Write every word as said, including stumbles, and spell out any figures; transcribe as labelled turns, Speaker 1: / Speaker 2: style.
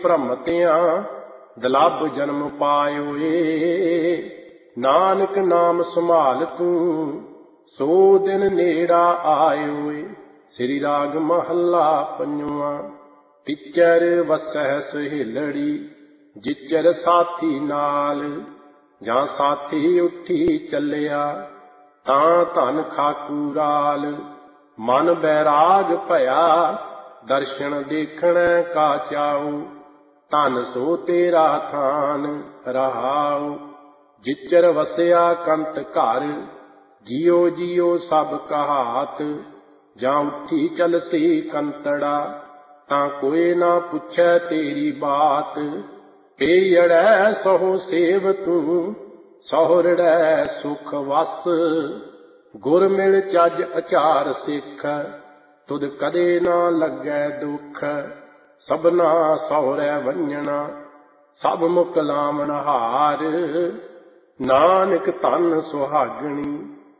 Speaker 1: ਭ੍ਰਮਤਿਆਂ ਦੁਲੱਭ ਜਨਮ ਪਾਇਓਏ। ਨਾਨਕ ਨਾਮ ਸੰਭਾਲ ਤੂੰ ਸੋ ਦਿਨ ਨੇੜਾ ਆਇਓਏ। ਸ੍ਰੀ ਰਾਗ ਮਹੱਲਾ ਪੰਜਵਾਂ। ਟਿਚਰ ਵਸਹਿ ਸਹੇਲੜੀ ਜਿਚਰ ਸਾਥੀ ਨਾਲ। ਜਾਂ ਸਾਥੀ ਉੱਠੀ ਚੱਲਿਆ ਤਾਂ ਧਨ ਖਾਕੂਰਾਲ। ਮਨ ਬੈਰਾਗ ਭਇਆ ਦਰਸ਼ਨ ਦੇਖਣ ਕਾ ਚਾਉ। ਧਨ ਸੋ ਤੇਰਾ ਥਾਨ ਰਹਾਉ। ਜਿਚਰ ਵਸਿਆ ਕੰਤ ਘਰ ਜਿਉ ਜਿਉ ਸਭ ਕਹਾਤ। ਜਾਂ ਉੱਠੀ ਚਲਸੀ ਕੰਤੜਾ ਤਾਂ ਕੋਈ ਨਾ ਪੁੱਛੈ ਤੇਰੀ ਬਾਤ। ਪੇਯੜੈ ਸਹੁ ਸੇਵ ਤੂੰ ਸਹੁਰੜੈ ਸੁਖ ਵਸ। ਗੁਰ ਮਿਲ ਚੱਜ ਅਚਾਰ ਸਿੱਖ ਤੁਧ ਕਦੇ ਨਾ ਲੱਗੈ ਦੁੱਖ। ਸਭਨਾ ਸਹੁਰੈ ਵੰਝਣਾ ਸਭ ਮੁਕਲਾਵਣ ਹਾਰ। ਨਾਨਕ ਧਨ ਸੁਹਾਗਣੀ